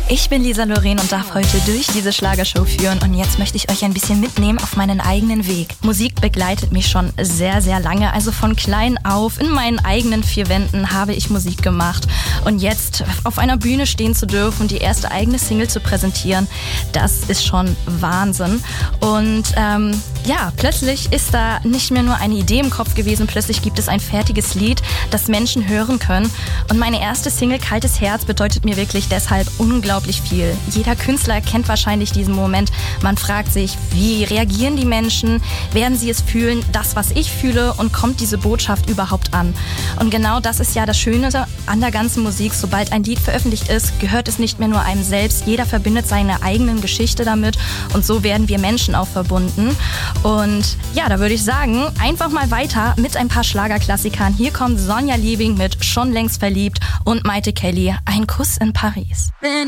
Ich bin Lisa Loren und darf heute durch diese Schlagershow führen und jetzt möchte ich euch ein bisschen mitnehmen auf meinen eigenen Weg. Musik begleitet mich schon sehr, sehr lange, also von klein auf in meinen eigenen 4 Wänden habe ich Musik gemacht und jetzt auf einer Bühne stehen zu dürfen und die erste eigene Single zu präsentieren, das ist schon Wahnsinn und plötzlich ist da nicht mehr nur eine Idee im Kopf gewesen, plötzlich gibt es ein fertiges Lied, das Menschen hören können und meine erste Single Kaltes Herz bedeutet mir wirklich deshalb unglaublich viel. Jeder Künstler kennt wahrscheinlich diesen Moment. Man fragt sich, wie reagieren die Menschen? Werden sie es fühlen, das, was ich fühle? Und kommt diese Botschaft überhaupt an? Und genau das ist ja das Schöne an der ganzen Musik. Sobald ein Lied veröffentlicht ist, gehört es nicht mehr nur einem selbst. Jeder verbindet seine eigenen Geschichte damit. Und so werden wir Menschen auch verbunden. Und ja, da würde ich sagen, einfach mal weiter mit ein paar Schlagerklassikern. Hier kommt Sonja Liebing mit Schon längst verliebt und Maite Kelly, Ein Kuss in Paris. Wenn